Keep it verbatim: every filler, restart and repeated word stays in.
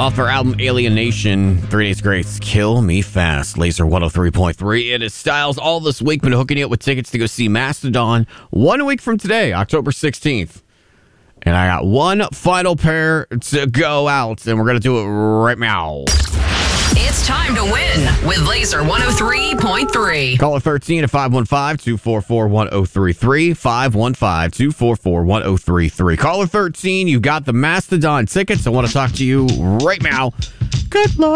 Off their album Alienation, Three Days Grace, Kill Me Fast, Laser one oh three point three. It is Styles all this week, been hooking you up with tickets to go see Mastodon one week from today, October sixteenth. And I got one final pair to go out, and we're going to do it right now. It's time to win with Laser one oh three point three. Call it thirteen at five one five, two four four, one oh three three, five one five, two four four, one oh three three. Caller thirteen, you got the Mastodon tickets. I want to talk to you right now. Good luck.